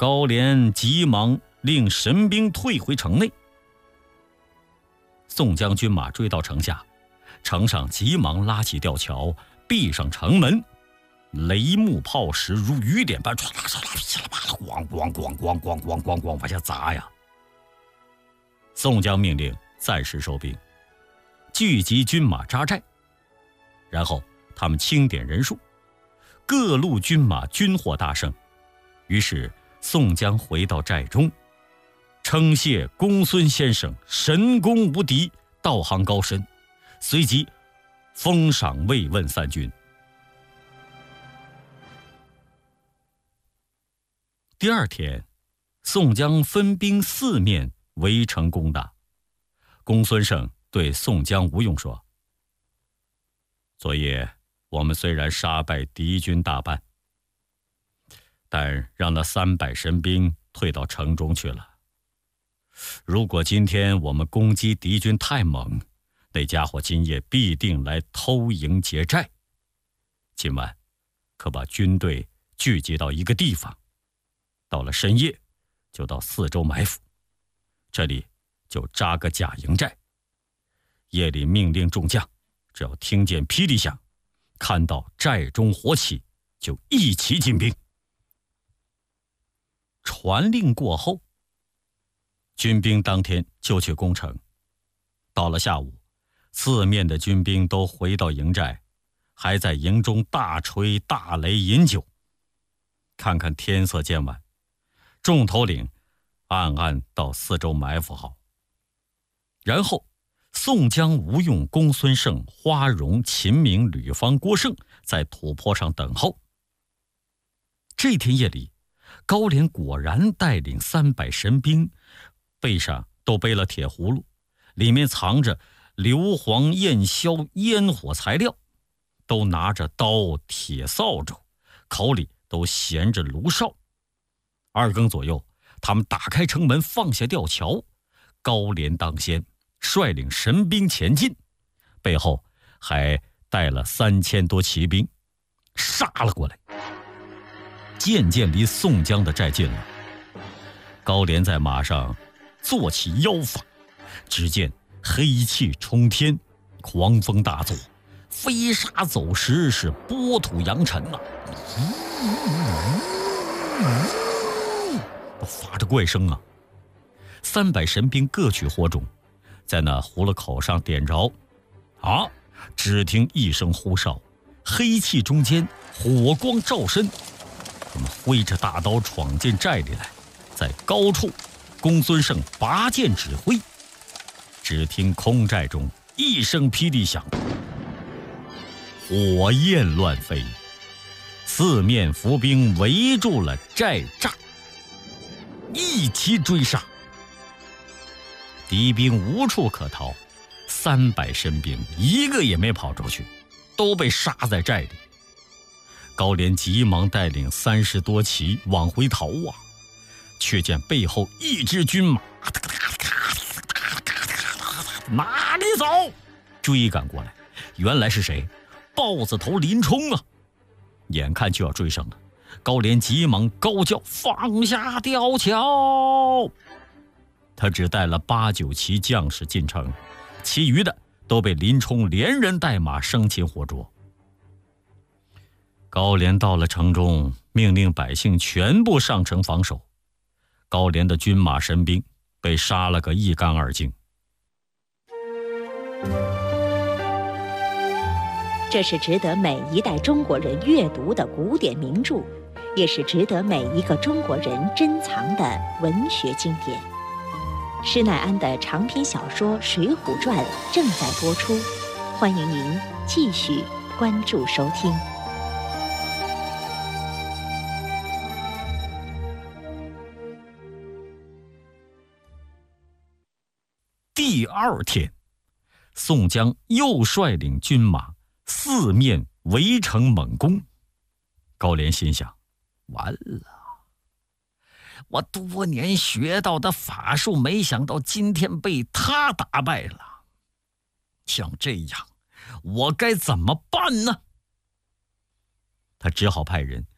高廉急忙令神兵退回城内。宋江军马追到城下，城上急忙拉起吊桥，闭上城门，雷木炮石如雨点般唰啦唰啦噼里啪啦，咣咣咣咣咣咣咣咣往下砸呀。宋江命令暂时收兵，聚集军马扎寨，然后他们清点人数，各路军马军获大胜。于是宋江回到寨中，称谢公孙先生神功无敌，道行高深，随即封赏慰问三军。第二天，宋江分兵四面围城攻打。公孙胜对宋江、吴用说：“昨夜我们虽然杀败敌军大半，但让那300神兵退到城中去了。如果今天我们攻击敌军太猛，那家伙今夜必定来偷营劫寨。今晚可把军队聚集到一个地方，到了深夜就到四周埋伏，这里就扎个假营寨。夜里命令众将，只要听见霹雳响，看到寨中火起，就一齐进兵。”传令过后，军兵当天就去攻城。到了下午，四面的军兵都回到营寨，还在营中大吹大擂饮酒。看看天色渐晚，众头领暗暗到四周埋伏好。然后宋江、吴用、公孙胜、花荣、秦明、吕方、郭盛在土坡上等候。这天夜里，高廉果然带领300神兵，背上都背了铁葫芦，里面藏着硫磺、焰硝、烟火材料，都拿着刀、铁扫帚，口里都衔着炉哨。2更左右，他们打开城门，放下吊桥，高廉当先，率领神兵前进，背后还带了3000多骑兵，杀了过来。渐渐离宋江的寨近了。高廉在马上做起妖法，只见黑气冲天，狂风大作，飞沙走石，是波土扬尘呐，都发着怪声啊。300神兵各取火种，在那葫芦口上点着，只听一声呼哨，黑气中间火光照身，他们挥着大刀闯进寨里来。在高处，公孙胜拔剑指挥，只听空寨中一声霹雳响，火焰乱飞，四面伏兵围住了寨栅，一齐追杀。敌兵无处可逃，300神兵一个也没跑出去，都被杀在寨里。高廉急忙带领30多骑往回逃啊，却见背后一支军马哪里走，追赶过来。原来是谁？豹子头林冲啊！眼看就要追上了，高廉急忙高叫：“放下吊桥！”他只带了8、9骑将士进城，其余的都被林冲连人带马生擒活捉。高廉到了城中，命令百姓全部上城防守。高廉的军马神兵被杀了个一干二净。 这是值得每一代中国人阅读的古典名著，也是值得每一个中国人珍藏的文学经典。施耐庵的长篇小说《水浒传》正在播出，欢迎您继续关注收听。 第2天，宋江又率领军马四面围城猛攻。高廉心想：完了，我多年学到的法术，没想到今天被他打败了。像这样，我该怎么办呢？他只好派人